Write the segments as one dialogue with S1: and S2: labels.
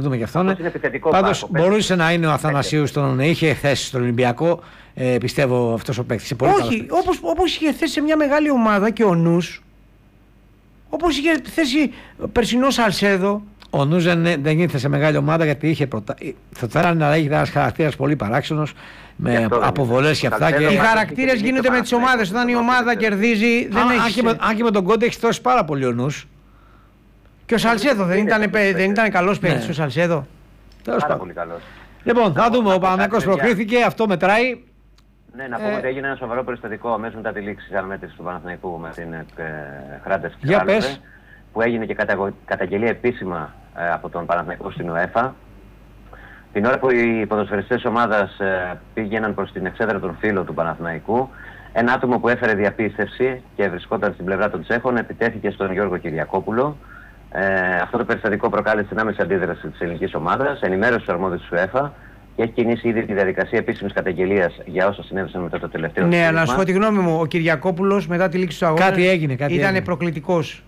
S1: δούμε και αυτόν. Πάντως μπορούσε να είναι ο Αθανασίου είχε θέση στον Ολυμπιακό, πιστεύω αυτός ο παίκτης.
S2: Όχι, όπως είχε θέση σε μια μεγάλη ομάδα και ο Νους, όπως είχε θέση περσινός Σαλσέδο.
S1: Ο Νους δεν ήρθε σε μεγάλη ομάδα γιατί είχε θα θέλανε να έχει ένας χαρακτήρας πολύ παράξενος, με αποβολές και αυτά.
S2: Οι χαρακτήρες γίνονται με τις ομάδες. Όταν η ομάδα κερδίζει, δεν έχει.
S1: Αν και με τον Κόντε έχει δώσει πάρα πολύ ο Νους.
S2: Και ο Σαλσέδο δεν ήταν καλός παίκτης ο Σαλσέδο.
S3: Πάρα πολύ καλός.
S1: Λοιπόν, θα δούμε. Ο Παναθηναϊκός προκρίθηκε, αυτό μετράει.
S3: Ναι, να πούμε ότι έγινε ένα σοβαρό περιστατικό αμέσως μετά τη λήξη της αναμέτρησης του Παναθηναϊκού με την Χράντες Κράλοβε, που έγινε και καταγγελία επίσημα από τον Παναθηναϊκό στην UEFA. Την ώρα που οι ποδοσφαιριστές ομάδας πήγαιναν προς την εξέδρα των φίλων του Παναθηναϊκού, ένα άτομο που έφερε διαπίστευση και βρισκόταν στην πλευρά των Τσέχων επιτέθηκε στον Γιώργο Κυριακόπουλο. Αυτό το περιστατικό προκάλεσε την άμεση αντίδραση της ελληνικής ομάδας, ενημέρωσε τους αρμόδιους της UEFA και έχει κινήσει ήδη τη διαδικασία επίσημης καταγγελίας για όσα συνέβησαν μετά το τελευταίο
S2: Ναι, αλλά να σου πω τη γνώμη μου, ο Κυριακόπουλος μετά τη λήξη του αγώνα ήταν προκλητικός.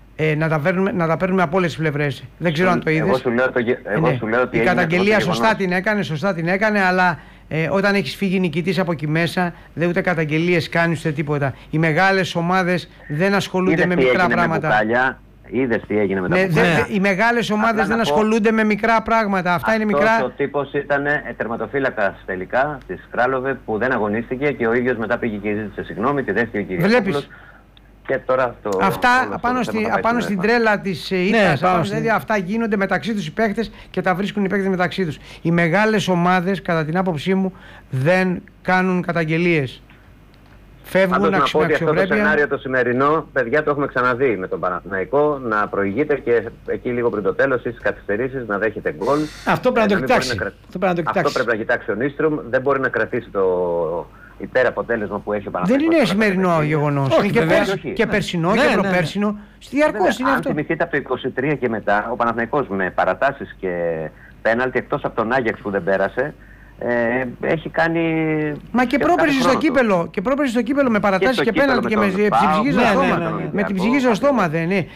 S2: Να τα παίρνουμε από όλες τις πλευρές. Δεν ξέρω αν το είδες.
S3: Εγώ σου λέω ότι
S2: η καταγγελία σωστά την έκανε, αλλά όταν έχεις φύγει νικητής από εκεί μέσα, δεν ούτε καταγγελίες κάνεις ούτε τίποτα. Οι μεγάλες ομάδες δεν ασχολούνται με μικρά πράγματα.
S3: Είδες τι έγινε με τα
S2: Οι μεγάλες ομάδες δεν ασχολούνται με μικρά πράγματα. Αυτά είναι μικρά.
S3: Ο τύπος ήταν τερματοφύλακας τελικά της Κράλοβε που δεν αγωνίστηκε και ο ίδιος μετά πήγε και ζήτησε συγγνώμη, τη δέχτηκε ο Κυριακόπουλος. Και τώρα
S2: αυτά απάνω στην τρέλα της ήττας, δηλαδή αυτά γίνονται μεταξύ τους οι παίκτες και τα βρίσκουν οι παίκτες μεταξύ τους. Οι μεγάλες ομάδες, κατά την άποψή μου, δεν κάνουν καταγγελίες. Φεύγουν αξιοπρέπεια.
S3: Αυτό το σενάριο το σημερινό, παιδιά, το έχουμε ξαναδεί με τον Παναθηναϊκό να προηγείται και εκεί λίγο πριν το τέλος στις καθυστερήσεις να δέχεται γκολ.
S1: Αυτό πρέπει να το κοιτάξει.
S3: Αυτό πρέπει να κοιτάξει ο Νίστρουμ. Δεν μπορεί να κρατήσει το υπέρ αποτέλεσμα που έχει ο Παναθηναϊκός.
S2: Δεν είναι σημερινό γεγονός. Και περσινό και προπέρσινο. Διαρκώς είναι αυτό.
S3: Αν θυμηθείτε από το 23 και μετά, ο Παναθηναϊκός με παρατάσεις και πέναλτι, εκτός από τον Άγιαξ που δεν πέρασε, έχει κάνει.
S2: Μα και πρόπερση στο κύπελο με παρατάσεις και πέναλτι και με ψυχή στόμα. Με την ψυχή στο στόμα δεν είναι.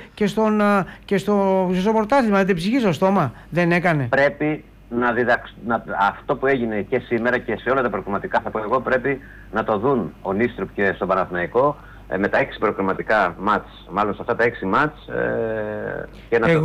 S2: Και στο πρωτάθλημα την ψυχή στο στόμα δεν έκανε.
S3: Πρέπει αυτό που έγινε και σήμερα και σε όλα τα προκριματικά, θα πω εγώ, πρέπει να το δουν ο Νίστρουπ και στον Παναθηναϊκό με τα 6 προκριματικά μάτς, μάλλον σε αυτά τα 6 μάτς και να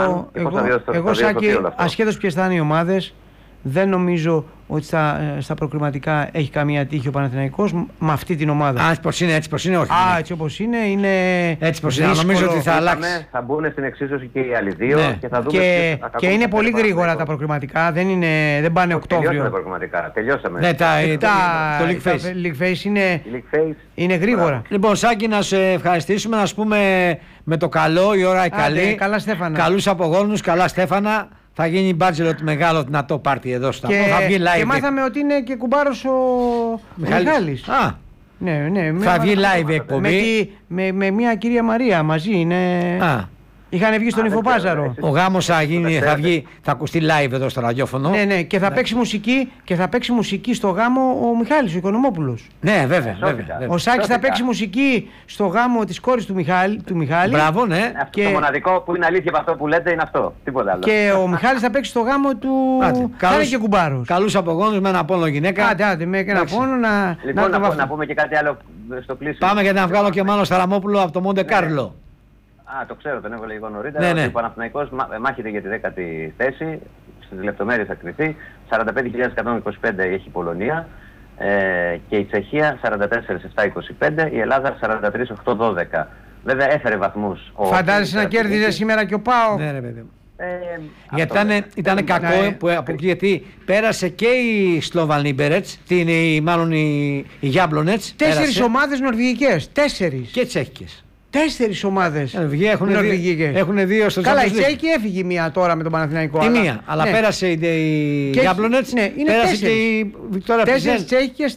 S2: εγώ Σάκη, ασχέτως ποιες θα είναι οι ομάδες, δεν νομίζω ότι στα προκριματικά έχει καμία τύχη ο Παναθηναϊκός με αυτή την ομάδα.
S1: Έτσι πως είναι, όχι.
S2: Έτσι όπως είναι
S1: έτσι πως είναι. Νομίζω ότι θα αλλάξει.
S3: Θα μπουν στην εξίσωση και οι άλλοι δύο και θα δούμε.
S2: Και είναι πολύ γρήγορα τα προκριματικά, δεν πάνε Οκτώβριο.
S3: Τελειώσαμε τα προκριματικά. Τελειώσαμε.
S1: Ναι, το
S2: League Face είναι γρήγορα.
S1: Λοιπόν, Σάκη, να σε ευχαριστήσουμε, να πούμε με το καλό, η ώρα η καλή.
S2: Καλά Στέφανα.
S1: Καλούς απογόνους, καλά Στέφανα. Θα γίνει μπάτζελο μεγάλο δυνατό πάρτι εδώ στο σταθμό. Θα βγει live.
S2: Και μάθαμε ότι είναι και κουμπάρος ο Μιχάλης. Ναι.
S1: Θα βγει live εκπομπή.
S2: Με μια κυρία Μαρία μαζί είναι. Είχαν βγει στον Υφοπάζαρο.
S1: Ο γάμος θα ακουστεί live εδώ στο ραδιόφωνο.
S2: Ναι, και θα παίξει μουσική στο γάμο ο Μιχάλης, ο Οικονομόπουλος.
S1: Ναι, βέβαια.
S2: Ο Σάκης θα παίξει μουσική στο γάμο της κόρης του Μιχάλη.
S1: Μπράβο, ναι.
S3: Το μοναδικό που είναι αλήθεια από αυτό που λέτε είναι αυτό. Τίποτα άλλο.
S2: Και ο Μιχάλης θα παίξει στο γάμο του. Θα είναι και κουμπάρος.
S1: Καλούς απογόνους με ένα πόνο γυναίκα.
S2: Άντε, με ένα πόνο να.
S3: Λοιπόν, να πούμε και κάτι άλλο στο κλείσιμο.
S1: Πάμε για να βγάλω και Μάνο Σαραμόπουλο από το Μοντε Κάρλο.
S3: Το ξέρω, τον έβγαλε λίγο νωρίτερα.
S1: Ναι.
S3: Ο Παναθηναϊκός μάχεται για τη 10η θέση. Στις λεπτομέρειες θα κρυφθεί. 45.125 έχει η Πολωνία και η Τσεχία 44.725, η Ελλάδα 43.812. Βέβαια έφερε βαθμούς.
S2: Φαντάζεσαι να κέρδιζε σήμερα και ο ΠΑΟ.
S1: Ναι, ρε παιδί. Γιατί ήταν κακό γιατί πέρασε και η Σλόβαν Λίμπερετς, μάλλον η Γιάμπλονετς.
S2: 4 ομάδες νορβηγικές. 4.
S1: Και τσέχικες.
S2: 4 ομάδες.
S1: Έχουν 2 στο Champions League.
S2: Καλά, η Τσέχη έφυγε μία τώρα με τον Παναθηναϊκό.
S1: Η μία, αλλά πέρασε η Γιάμπλονετς.
S2: Ναι, είναι
S1: πέρασε 4. Και η Βικτόρια Πλιζέν.
S2: 4 Τσέχικες,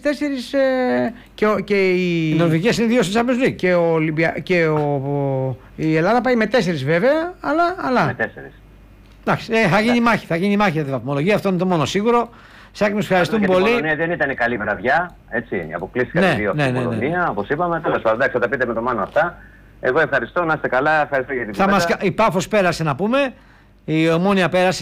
S2: 4 και οι
S1: νορβηγικές είναι 2 στο Champions League.
S2: Και η Ελλάδα πάει με 4 βέβαια, αλλά.
S3: Με 4.
S1: Εντάξει, θα γίνει μάχη για τη βαθμολογία, αυτό είναι το μόνο σίγουρο. Σάκη, μας ευχαριστούμε πολύ. Η
S3: Πολωνία δεν ήταν καλή βραδιά, έτσι. Αποκλείστηκαν οι δύο από την Πολωνία, όπως είπαμε. Τέλος πάντων, θα τα πείτε με το Μάνο αυτά. Εγώ ευχαριστώ, να είστε καλά. Ευχαριστώ για την κουβέντα.
S1: Η Πάφος πέρασε να πούμε. Η Ομόνια πέρασε.